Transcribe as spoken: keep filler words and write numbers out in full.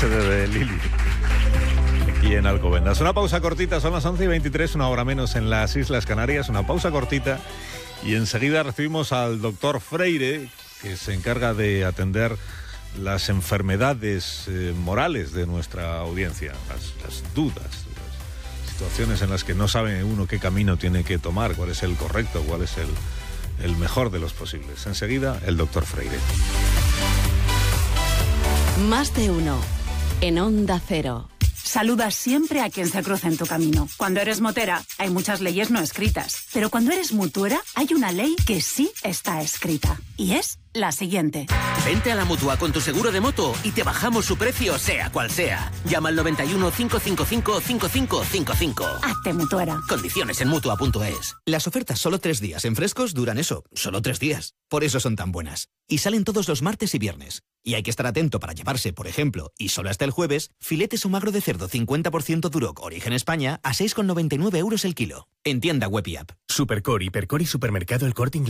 sede de Lili, aquí en Alcobendas. Una pausa cortita, son las once y veintitrés, una hora menos en las Islas Canarias, una pausa cortita y enseguida recibimos al doctor Freire, que se encarga de atender las enfermedades eh, morales de nuestra audiencia, las, las dudas, las situaciones en las que no sabe uno qué camino tiene que tomar, cuál es el correcto, cuál es el, el mejor de los posibles. Enseguida, el doctor Freire. Más de uno, en Onda Cero. Saludas siempre a quien se cruza en tu camino. Cuando eres motera, hay muchas leyes no escritas. Pero cuando eres mutuera, hay una ley que sí está escrita. Y es la siguiente. Vente a la Mutua con tu seguro de moto y te bajamos su precio, sea cual sea. Llama al noventa y uno, cinco cinco cinco, cinco cinco cinco cinco. Hazte mutuera. Condiciones en Mutua punto es. Las ofertas solo tres días en Frescos duran eso, solo tres días. Por eso son tan buenas. Y salen todos los martes y viernes. Y hay que estar atento para llevarse, por ejemplo, y solo hasta el jueves, filetes o magro de cerdo cincuenta por ciento Duroc Origen España a seis con noventa y nueve euros el kilo. En tienda web y app. Supercore, Hipercore y Supermercado El Corte Inglés.